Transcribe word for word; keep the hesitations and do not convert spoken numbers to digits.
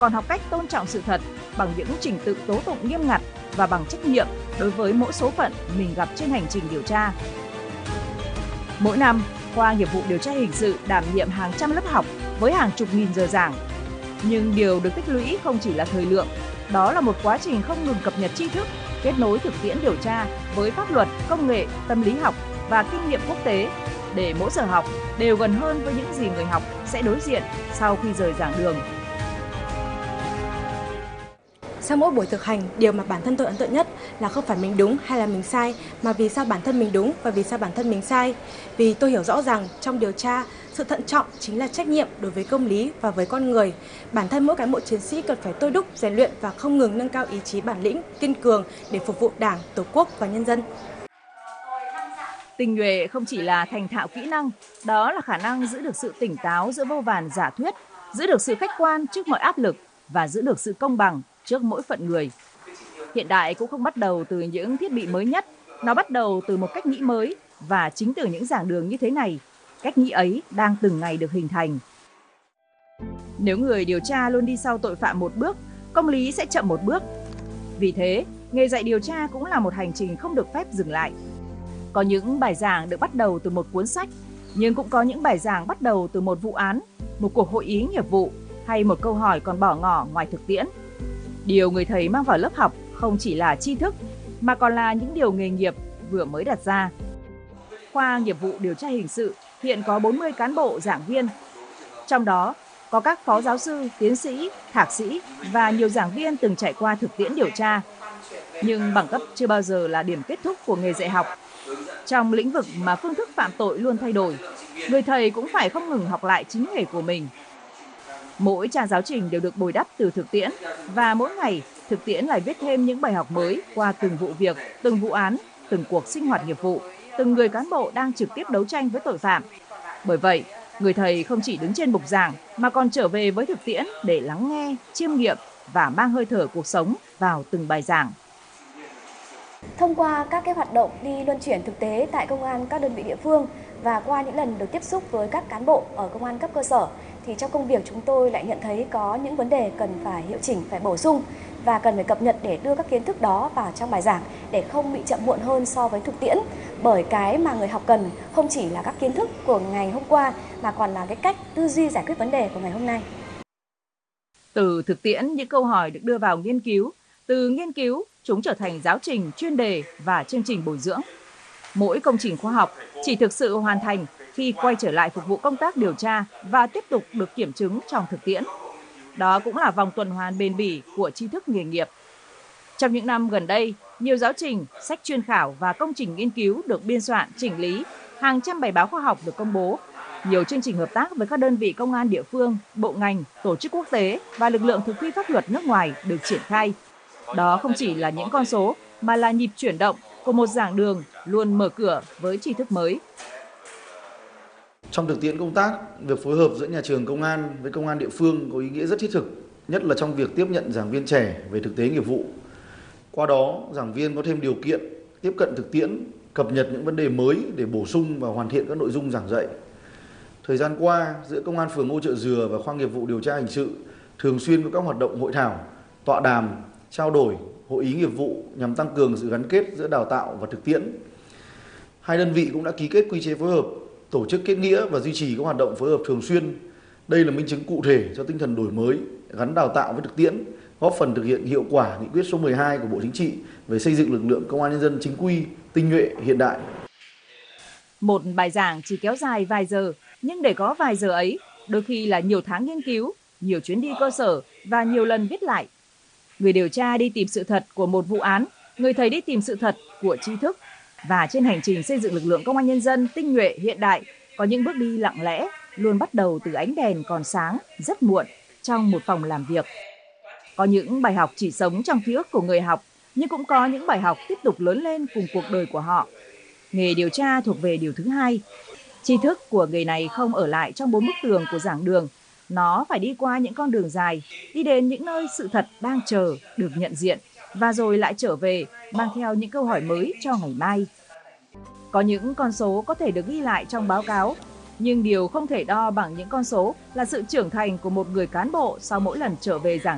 còn học cách tôn trọng sự thật bằng những trình tự tố tụng nghiêm ngặt và bằng trách nhiệm đối với mỗi số phận mình gặp trên hành trình điều tra. Mỗi năm, khoa nghiệp vụ điều tra hình sự đảm nhiệm hàng trăm lớp học với hàng chục nghìn giờ giảng. Nhưng điều được tích lũy không chỉ là thời lượng, đó là một quá trình không ngừng cập nhật tri thức, kết nối thực tiễn điều tra với pháp luật, công nghệ, tâm lý học và kinh nghiệm quốc tế, để mỗi giờ học đều gần hơn với những gì người học sẽ đối diện sau khi rời giảng đường. Sau mỗi buổi thực hành, điều mà bản thân tôi ấn tượng nhất là không phải mình đúng hay là mình sai, mà vì sao bản thân mình đúng và vì sao bản thân mình sai. Vì tôi hiểu rõ rằng trong điều tra, sự thận trọng chính là trách nhiệm đối với công lý và với con người. Bản thân mỗi cán bộ chiến sĩ cần phải tôi đúc, rèn luyện và không ngừng nâng cao ý chí bản lĩnh, kiên cường để phục vụ Đảng, Tổ quốc và nhân dân. Tinh nhuệ không chỉ là thành thạo kỹ năng, đó là khả năng giữ được sự tỉnh táo giữa vô vàn giả thuyết, giữ được sự khách quan trước mọi áp lực và giữ được sự công bằng trước mỗi phận người. Hiện đại cũng không bắt đầu từ những thiết bị mới nhất, nó bắt đầu từ một cách nghĩ mới, và chính từ những giảng đường như thế này, cách nghĩ ấy đang từng ngày được hình thành. Nếu người điều tra luôn đi sau tội phạm một bước, công lý sẽ chậm một bước. Vì thế, nghề dạy điều tra cũng là một hành trình không được phép dừng lại. Có những bài giảng được bắt đầu từ một cuốn sách, nhưng cũng có những bài giảng bắt đầu từ một vụ án, một cuộc hội ý nghiệp vụ hay một câu hỏi còn bỏ ngỏ ngoài thực tiễn. Điều người thầy mang vào lớp học không chỉ là tri thức, mà còn là những điều nghề nghiệp vừa mới đặt ra. Khoa nghiệp vụ điều tra hình sự hiện có bốn mươi cán bộ giảng viên. Trong đó có các phó giáo sư, tiến sĩ, thạc sĩ và nhiều giảng viên từng trải qua thực tiễn điều tra. Nhưng bằng cấp chưa bao giờ là điểm kết thúc của nghề dạy học. Trong lĩnh vực mà phương thức phạm tội luôn thay đổi, người thầy cũng phải không ngừng học lại chính nghề của mình. Mỗi trang giáo trình đều được bồi đắp từ thực tiễn, và mỗi ngày thực tiễn lại viết thêm những bài học mới qua từng vụ việc, từng vụ án, từng cuộc sinh hoạt nghiệp vụ, từng người cán bộ đang trực tiếp đấu tranh với tội phạm. Bởi vậy, người thầy không chỉ đứng trên bục giảng mà còn trở về với thực tiễn để lắng nghe, chiêm nghiệm và mang hơi thở cuộc sống vào từng bài giảng. Thông qua các cái hoạt động đi luân chuyển thực tế tại công an các đơn vị địa phương và qua những lần được tiếp xúc với các cán bộ ở công an cấp cơ sở, thì trong công việc chúng tôi lại nhận thấy có những vấn đề cần phải hiệu chỉnh, phải bổ sung và cần phải cập nhật để đưa các kiến thức đó vào trong bài giảng để không bị chậm muộn hơn so với thực tiễn. Bởi cái mà người học cần không chỉ là các kiến thức của ngày hôm qua mà còn là cái cách tư duy giải quyết vấn đề của ngày hôm nay. Từ thực tiễn, những câu hỏi được đưa vào nghiên cứu, từ nghiên cứu chúng trở thành giáo trình, chuyên đề và chương trình bồi dưỡng. Mỗi công trình khoa học chỉ thực sự hoàn thành khi quay trở lại phục vụ công tác điều tra và tiếp tục được kiểm chứng trong thực tiễn. Đó cũng là vòng tuần hoàn bền bỉ của tri thức nghề nghiệp. Trong những năm gần đây, nhiều giáo trình, sách chuyên khảo và công trình nghiên cứu được biên soạn, chỉnh lý, hàng trăm bài báo khoa học được công bố, nhiều chương trình hợp tác với các đơn vị công an địa phương, bộ ngành, tổ chức quốc tế và lực lượng thực thi pháp luật nước ngoài được triển khai. Đó không chỉ là những con số, mà là nhịp chuyển động của một giảng đường luôn mở cửa với tri thức mới. Trong thực tiễn công tác, việc phối hợp giữa nhà trường công an với công an địa phương có ý nghĩa rất thiết thực, nhất là trong việc tiếp nhận giảng viên trẻ về thực tế nghiệp vụ. Qua đó, giảng viên có thêm điều kiện tiếp cận thực tiễn, cập nhật những vấn đề mới để bổ sung và hoàn thiện các nội dung giảng dạy. Thời gian qua, giữa Công an phường Ô Chợ Dừa và Khoa nghiệp vụ điều tra hình sự thường xuyên có các hoạt động hội thảo, tọa đàm, trao đổi, hội ý nghiệp vụ nhằm tăng cường sự gắn kết giữa đào tạo và thực tiễn. Hai đơn vị cũng đã ký kết quy chế phối hợp, tổ chức kết nghĩa và duy trì các hoạt động phối hợp thường xuyên. Đây là minh chứng cụ thể cho tinh thần đổi mới, gắn đào tạo với thực tiễn, góp phần thực hiện hiệu quả nghị quyết số mười hai của Bộ Chính trị về xây dựng lực lượng công an nhân dân chính quy, tinh nhuệ, hiện đại. Một bài giảng chỉ kéo dài vài giờ, nhưng để có vài giờ ấy, đôi khi là nhiều tháng nghiên cứu, nhiều chuyến đi cơ sở và nhiều lần viết lại. Người điều tra đi tìm sự thật của một vụ án, người thầy đi tìm sự thật của tri thức. Và trên hành trình xây dựng lực lượng công an nhân dân tinh nhuệ hiện đại, có những bước đi lặng lẽ, luôn bắt đầu từ ánh đèn còn sáng, rất muộn, trong một phòng làm việc. Có những bài học chỉ sống trong ký ức của người học, nhưng cũng có những bài học tiếp tục lớn lên cùng cuộc đời của họ. Nghề điều tra thuộc về điều thứ hai. Tri thức của người này không ở lại trong bốn bức tường của giảng đường. Nó phải đi qua những con đường dài, đi đến những nơi sự thật đang chờ được nhận diện, và rồi lại trở về mang theo những câu hỏi mới cho ngày mai. Có những con số có thể được ghi lại trong báo cáo, nhưng điều không thể đo bằng những con số là sự trưởng thành của một người cán bộ sau mỗi lần trở về giảng